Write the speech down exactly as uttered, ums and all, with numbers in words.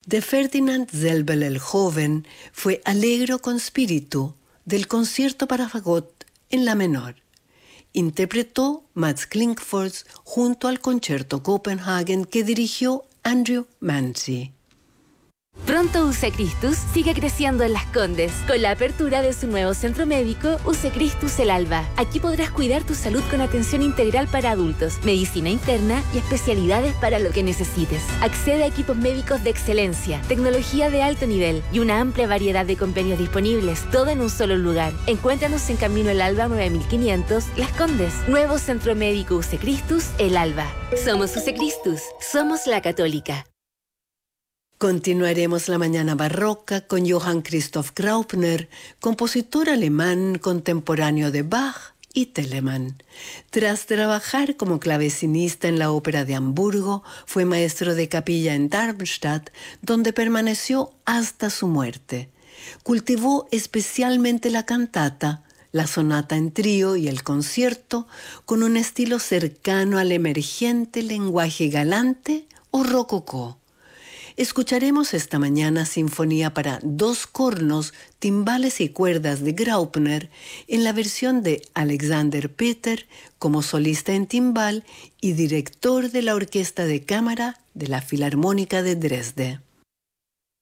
De Ferdinand Zelbel el Joven fue Allegro con Spiritu del concierto para fagot en la menor. Interpretó Mads Klingfors junto al Concerto Copenhagen que dirigió Andrew Manzi. Pronto U C Christus sigue creciendo en Las Condes con la apertura de su nuevo centro médico U C Christus El Alba. Aquí podrás cuidar tu salud con atención integral para adultos, medicina interna y especialidades para lo que necesites. Accede a equipos médicos de excelencia, tecnología de alto nivel y una amplia variedad de convenios disponibles, todo en un solo lugar. Encuéntranos en Camino El Alba nueve mil quinientos, Las Condes. Nuevo centro médico U C Christus El Alba. Somos U C Christus, somos la católica. Continuaremos la mañana barroca con Johann Christoph Graupner, compositor alemán contemporáneo de Bach y Telemann. Tras trabajar como clavecinista en la Ópera de Hamburgo, fue maestro de capilla en Darmstadt, donde permaneció hasta su muerte. Cultivó especialmente la cantata, la sonata en trío y el concierto, con un estilo cercano al emergente lenguaje galante o rococó. Escucharemos esta mañana Sinfonía para dos cornos, timbales y cuerdas de Graupner en la versión de Alexander Peter como solista en timbal y director de la Orquesta de Cámara de la Filarmónica de Dresde.